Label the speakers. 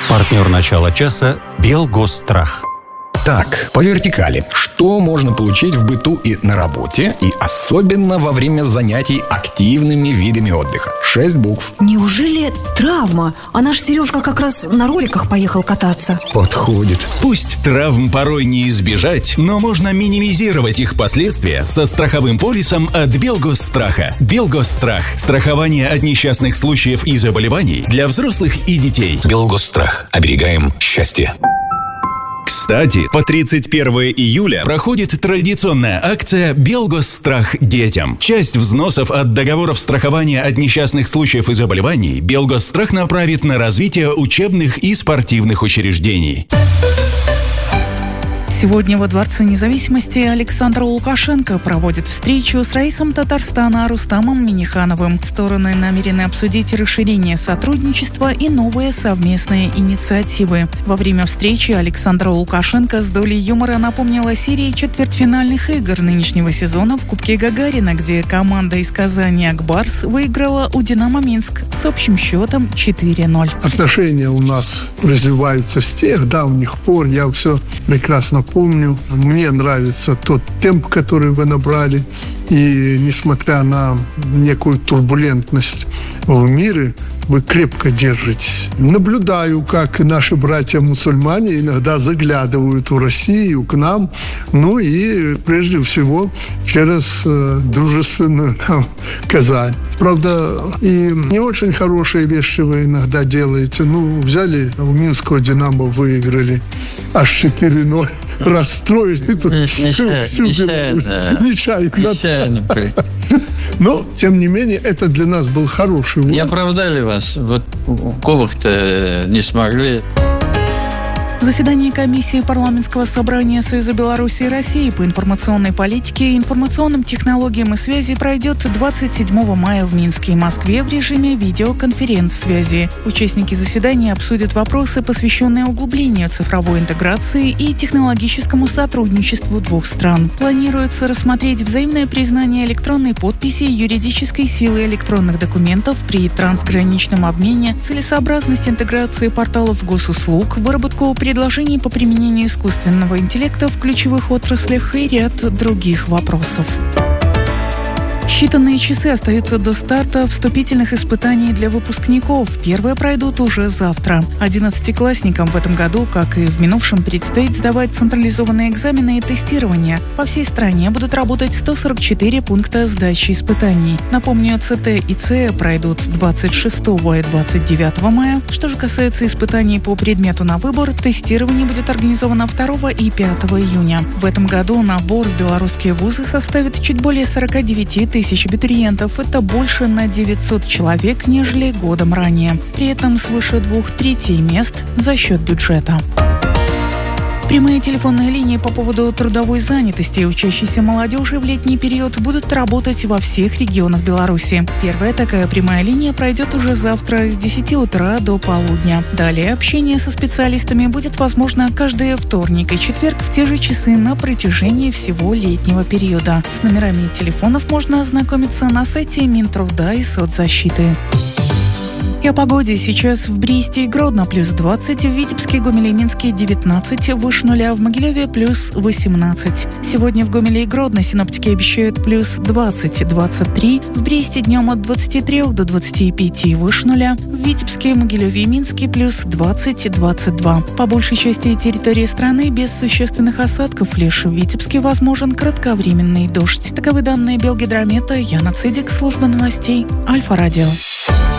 Speaker 1: Партнер начала часа «Белгосстрах».
Speaker 2: Так, по вертикали. Что можно получить в быту и на работе, и особенно во время занятий активными видами отдыха? 6 букв.
Speaker 3: Неужели травма? А наш Сережка как раз на роликах поехал кататься.
Speaker 2: Подходит.
Speaker 4: Пусть травм порой не избежать, но можно минимизировать их последствия со страховым полисом от Белгосстраха. Белгосстрах. Страхование от несчастных случаев и заболеваний для взрослых и детей.
Speaker 5: Белгосстрах. Оберегаем счастье.
Speaker 4: Кстати, по 31 июля проходит традиционная акция «Белгосстрах детям». Часть взносов от договоров страхования от несчастных случаев и заболеваний Белгосстрах направит на развитие учебных и спортивных учреждений.
Speaker 6: Сегодня во Дворце независимости Александр Лукашенко проводит встречу с раисом Татарстана Рустамом Миннихановым. Стороны намерены обсудить расширение сотрудничества и новые совместные инициативы. Во время встречи Александр Лукашенко с долей юмора напомнил о серии четвертьфинальных игр нынешнего сезона в Кубке Гагарина, где команда из Казани «Акбарс» выиграла у «Динамо Минск» с общим счетом 4-0.
Speaker 7: Отношения у нас развиваются с тех давних пор. Я все прекрасно помню. Мне нравится тот темп, который вы набрали. И несмотря на некую турбулентность в мире, вы крепко держитесь. Наблюдаю, как наши братья-мусульмане иногда заглядывают в Россию, к нам. Ну и прежде всего через дружественную Казань. Правда, и не очень хорошие вещи вы иногда делаете. Ну, взяли у Минского «Динамо», выиграли аж 4-0. Расстроили тут нечаянно. Но, тем не менее, это для нас был хороший урок.
Speaker 8: Не оправдали вас. Вот Ковах-то не смогли.
Speaker 6: Заседание комиссии парламентского собрания Союза Беларуси и России по информационной политике, информационным технологиям и связи пройдет 27 мая в Минске и Москве в режиме видеоконференц-связи. Участники заседания обсудят вопросы, посвященные углублению цифровой интеграции и технологическому сотрудничеству двух стран. Планируется рассмотреть взаимное признание электронной подписи и юридической силы электронных документов при трансграничном обмене, целесообразность интеграции порталов госуслуг, выработку предложений по применению искусственного интеллекта в ключевых отраслях и ряд других вопросов. Считанные часы остаются до старта вступительных испытаний для выпускников. Первые пройдут уже завтра. 11-классникам в этом году, как и в минувшем, предстоит сдавать централизованные экзамены и тестирования. По всей стране будут работать 144 пункта сдачи испытаний. Напомню, ЦТ и ЦЭ пройдут 26 и 29 мая. Что же касается испытаний по предмету на выбор, тестирование будет организовано 2 и 5 июня. В этом году набор в белорусские вузы составит чуть более 49 тысяч абитуриентов. Это больше на 900 человек, нежели годом ранее. При этом свыше 2/3 мест за счет бюджета. Прямые телефонные линии по поводу трудовой занятости и учащейся молодежи в летний период будут работать во всех регионах Беларуси. Первая такая прямая линия пройдет уже завтра с 10 утра до полудня. Далее общение со специалистами будет возможно каждый вторник и четверг в те же часы на протяжении всего летнего периода. С номерами телефонов можно ознакомиться на сайте Минтруда и соцзащиты. И о погоде. Сейчас в Бресте и Гродно плюс 20, в Витебске, Гомеле и Минске 19, выше нуля, в Могилеве плюс 18. Сегодня в Гомеле и Гродно синоптики обещают плюс 20-23, в Бресте днем от 23 до 25, выше нуля, в Витебске, Могилеве и Минске плюс 20-22. По большей части территории страны без существенных осадков, лишь в Витебске возможен кратковременный дождь. Таковы данные Белгидромета. Яна Цидик, служба новостей Альфа-Радио.